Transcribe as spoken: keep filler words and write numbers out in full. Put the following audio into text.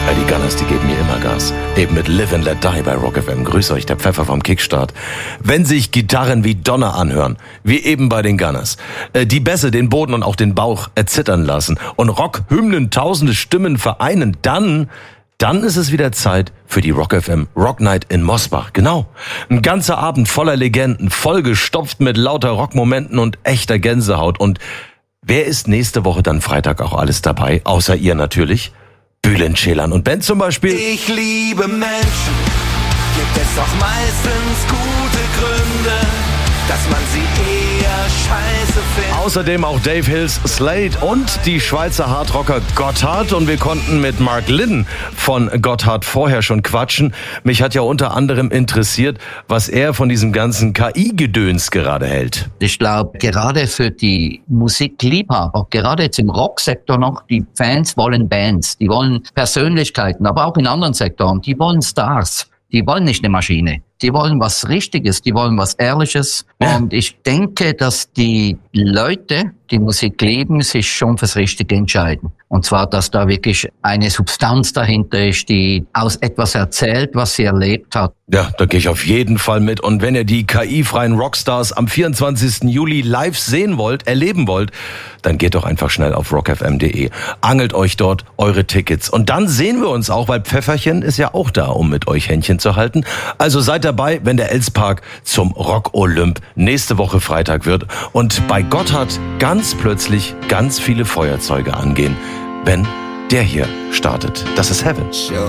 Ja, die Gunners, die geben mir immer Gas. Eben mit Live and Let Die bei Rock F M. Grüß euch, der Pfeffer vom Kickstart. Wenn sich Gitarren wie Donner anhören, wie eben bei den Gunners, äh, die Bässe den Boden und auch den Bauch erzittern lassen und Rockhymnen tausende Stimmen vereinen, dann... Dann ist es wieder Zeit für die Rock F M Rock Night in Mosbach. Genau. Ein ganzer Abend voller Legenden, vollgestopft mit lauter Rockmomenten und echter Gänsehaut. Und wer ist nächste Woche dann Freitag auch alles dabei? Außer ihr natürlich. Bülent Ceylan und Band zum Beispiel. Ich liebe Menschen, gibt es auch meistens gute Gründe, dass man sie eher scheiße findet. Außerdem auch Dave Hills Slade und die Schweizer Hardrocker Gotthard. Und wir konnten mit Mark Lydon von Gotthard vorher schon quatschen. Mich hat ja unter anderem interessiert, was er von diesem ganzen K I-Gedöns gerade hält. Ich glaube, gerade für die Musikliebhaber, gerade jetzt im Rocksektor noch, die Fans wollen Bands, die wollen Persönlichkeiten, aber auch in anderen Sektoren, die wollen Stars. Die wollen nicht eine Maschine. Die wollen was Richtiges, die wollen was Ehrliches. Ja. Und ich denke, dass die Leute, die Musik lieben, sich schon fürs Richtige entscheiden. Und zwar, dass da wirklich eine Substanz dahinter ist, die aus etwas erzählt, was sie erlebt hat. Ja, da gehe ich auf jeden Fall mit. Und wenn ihr die K I-freien Rockstars am vierundzwanzigsten Juli live sehen wollt, erleben wollt, dann geht doch einfach schnell auf rock f m punkt d e. Angelt euch dort eure Tickets. Und dann sehen wir uns auch, weil Pfefferchen ist ja auch da, um mit euch Händchen zu halten. Also seid dabei, wenn der Elspark zum Rock-Olymp nächste Woche Freitag wird und bei Gotthard ganz plötzlich ganz viele Feuerzeuge angehen, wenn der hier startet. Das ist Heaven.